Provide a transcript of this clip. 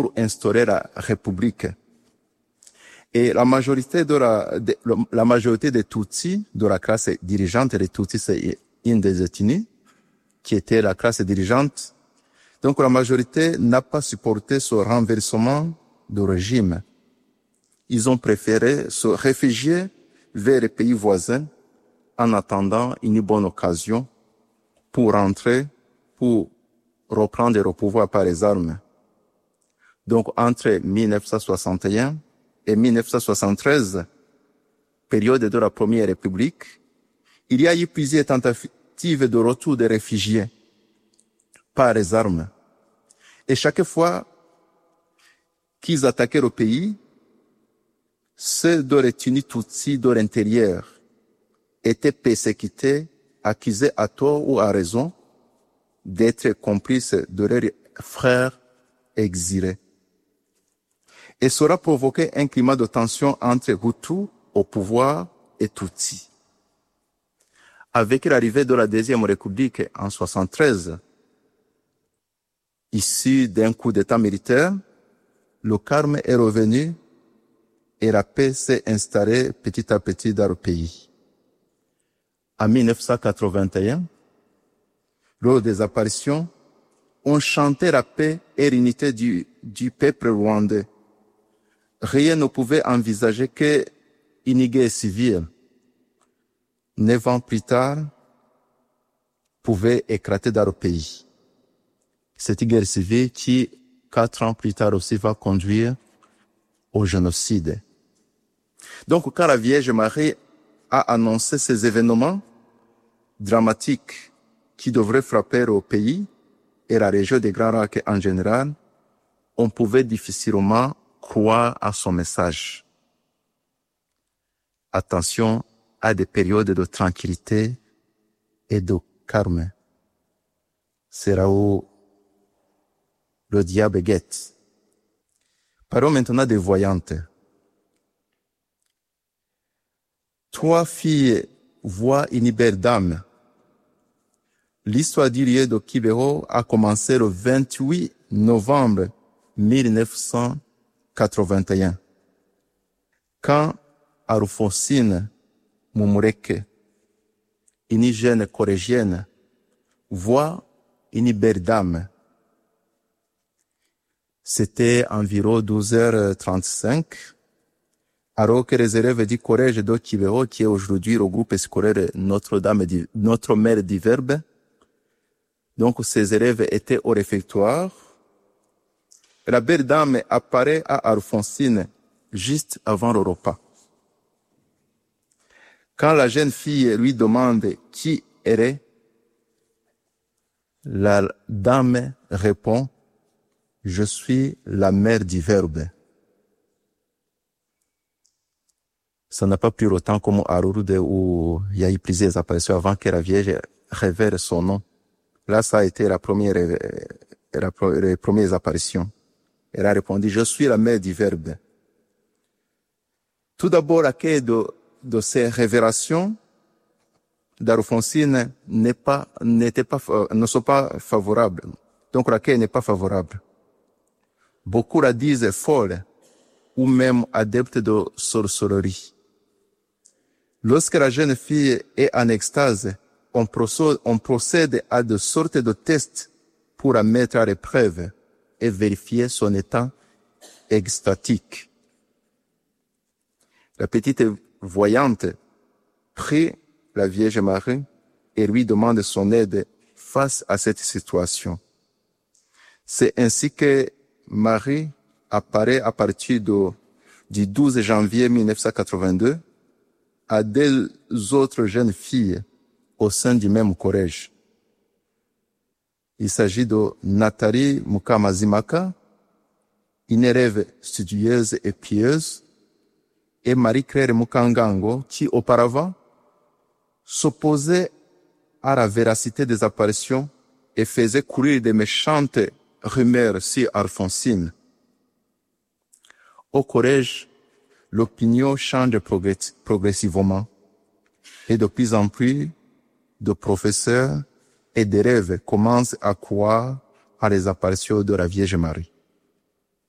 pour instaurer la République. Et la majorité des Tutsis, de la classe dirigeante, les Tutsis c'est une des ethnies, qui était la classe dirigeante. Donc la majorité n'a pas supporté ce renversement de régime. Ils ont préféré se réfugier vers les pays voisins en attendant une bonne occasion pour rentrer, pour reprendre le pouvoir par les armes. Donc entre 1961 et 1973, période de la Première République, il y a eu plusieurs tentatives de retour des réfugiés par les armes. Et chaque fois qu'ils attaquaient le pays, ceux de l'ethnie Tutsi de l'intérieur étaient persécutés, accusés à tort ou à raison d'être complices de leurs frères exilés. Et cela provoquait un climat de tension entre Hutus au pouvoir et Tutsis. Avec l'arrivée de la Deuxième République en 1973, issu d'un coup d'État militaire, le calme est revenu et la paix s'est installée petit à petit dans le pays. En 1981, lors des apparitions, on chantait la paix et l'unité du peuple rwandais. Rien ne pouvait envisager qu'une guerre civile, 9 ans plus tard, pouvait éclater dans le pays. Cette guerre civile qui, 4 ans plus tard aussi, va conduire au génocide. Donc, quand la Vierge Marie a annoncé ces événements dramatiques qui devraient frapper au pays et la région des Grands Lacs en général, on pouvait difficilement croire à son message. Attention à des périodes de tranquillité et de calme. C'est là où le diable guette. Parlons maintenant des voyantes. 3 filles voient une belle dame. L'histoire du lieu de Kibeho a commencé le 28 novembre 1981. Quand Alphonsine Mumureke, une jeune collégienne, voit une belle dame. C'était environ 12h35, alors que les élèves du collège de Kibeho, qui est aujourd'hui le groupe scolaire Notre-Mère du Verbe, donc ces élèves étaient au réfectoire. La belle dame apparaît à Alphonsine juste avant le repas. Quand la jeune fille lui demande qui elle est, la dame répond « Je suis la mère du Verbe ». Ça n'a pas pris longtemps comme à Lourdes où il y a eu plusieurs apparitions avant que la Vierge révèle son nom. Là, ça a été les premières apparitions. Elle a répondu « Je suis la mère du Verbe ». Tout d'abord, l'accueil de ces révélations d'Alphonsine ne sont pas favorables. Donc, l'accueil n'est pas favorable. Beaucoup la disent folle ou même adepte de sorcellerie. Lorsque la jeune fille est en extase, on procède à de sortes de tests pour la mettre à l'épreuve et vérifier son état extatique. La petite voyante prie la Vierge Marie et lui demande son aide face à cette situation. C'est ainsi que Marie apparaît à partir du 12 janvier 1982 à 2 autres jeunes filles au sein du même collège. Il s'agit de Nathalie Mukamazimaka, une élève studieuse et pieuse, et Marie-Claire Mukangango, qui auparavant s'opposait à la véracité des apparitions et faisait courir des méchantes rumeurs sur Alphonsine. Au collège, l'opinion change progressivement et de plus en plus de professeurs et d'élèves commencent à croire à les apparitions de la Vierge Marie.